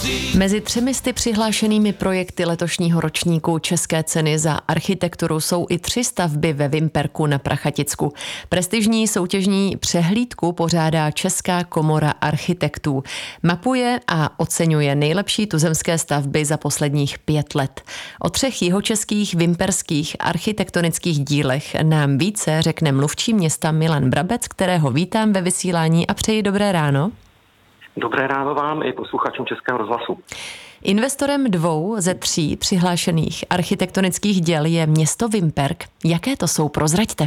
Mezi 300 přihlášenými projekty letošního ročníku České ceny za architekturu jsou i 3 stavby ve Vimperku na Prachaticku. Prestižní soutěžní přehlídku pořádá Česká komora architektů. Mapuje a oceňuje nejlepší tuzemské stavby za posledních 5 let. O 3 jihočeských vimperských architektonických dílech nám více řekne mluvčí města Milan Brabec, kterého vítám ve vysílání a přeji dobré ráno. Dobré ráno vám i posluchačům Českého rozhlasu. Investorem 2 ze 3 přihlášených architektonických děl je město Vimperk. Jaké to jsou? Prozraďte.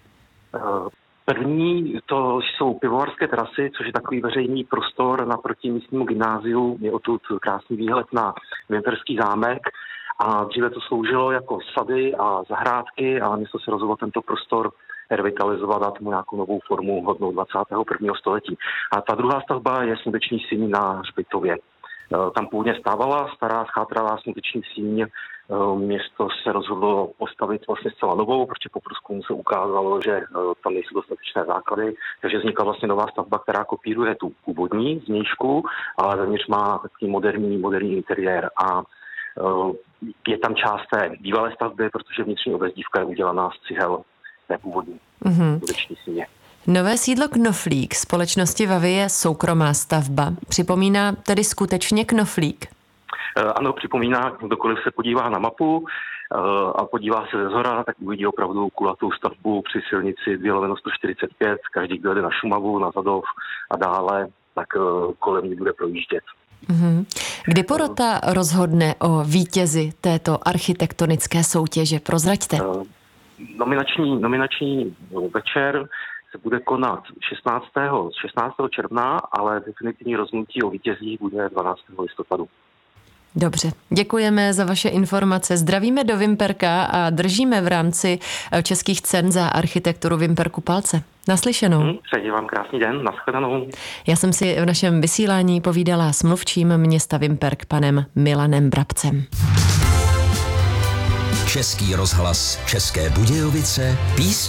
První to jsou pivovarské terasy, což je takový veřejný prostor naproti místnímu gymnáziu. Je odtud krásný výhled na Vimperský zámek. A dříve to sloužilo jako sady a zahrádky a město se rozhodlo tento prostor revitalizovat, dát mu nějakou novou formu hodnou 21. století. A ta druhá stavba je smuteční síň na Hřbitově. Tam původně stávala stará schátralá smuteční síň. Město se rozhodlo postavit vlastně zcela novou, protože po průzkumu se ukázalo, že tam nejsou dostatečné základy, takže vznikla vlastně nová stavba, která kopíruje tu původní zvnějšku, ale zevnitř má takový moderní interiér a je tam část té bývalé stavby, protože vnitřní obezdívka je udělaná z cihel té původní smuteční síně. Nové sídlo Knoflík společnosti Vavy je soukromá stavba. Připomíná tedy skutečně Knoflík? Ano, připomíná, kdokoliv se podívá na mapu a podívá se ze zhora, tak uvidí opravdu kulatou stavbu při silnici 2/145. Každý, kdo jde na Šumavu, na Zadov a dále, tak kolem ní bude projíždět. Kdy porota rozhodne o vítězi této architektonické soutěže? Prozraďte. Nominační večer se bude konat 16. června, ale definitivní rozhodnutí o vítězích bude 12. listopadu. Dobře, děkujeme za vaše informace. Zdravíme do Vimperka a držíme v rámci českých cen za architekturu Vimperku palce. Naslyšenou. Přeji vám krásný den, nashledanou. Já jsem si v našem vysílání povídala s mluvčím města Vimperk, panem Milanem Brabcem. Český rozhlas České Budějovice, písně